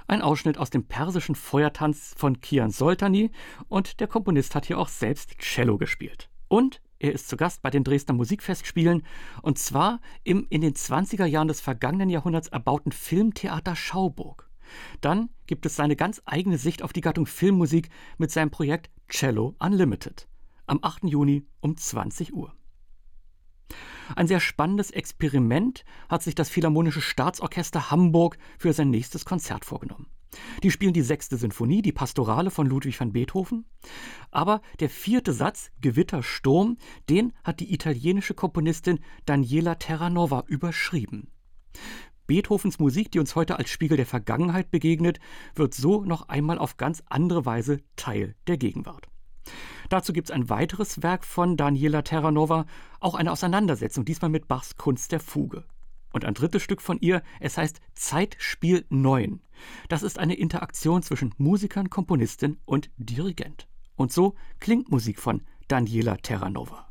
Ein Ausschnitt aus dem persischen Feuertanz von Kian Soltani, und der Komponist hat hier auch selbst Cello gespielt. Und er ist zu Gast bei den Dresdner Musikfestspielen, und zwar im in den 20er Jahren des vergangenen Jahrhunderts erbauten Filmtheater Schauburg. Dann gibt es seine ganz eigene Sicht auf die Gattung Filmmusik mit seinem Projekt Cello Unlimited am 8. Juni um 20 Uhr. Ein sehr spannendes Experiment hat sich das Philharmonische Staatsorchester Hamburg für sein nächstes Konzert vorgenommen. Die spielen die 6. Sinfonie, die Pastorale von Ludwig van Beethoven. Aber der 4. Satz, Gewittersturm, den hat die italienische Komponistin Daniela Terranova überschrieben. Beethovens Musik, die uns heute als Spiegel der Vergangenheit begegnet, wird so noch einmal auf ganz andere Weise Teil der Gegenwart. Dazu gibt es ein weiteres Werk von Daniela Terranova, auch eine Auseinandersetzung, diesmal mit Bachs Kunst der Fuge. Und ein drittes Stück von ihr, es heißt Zeitspiel 9. Das ist eine Interaktion zwischen Musikern, Komponistin und Dirigent. Und so klingt Musik von Daniela Terranova.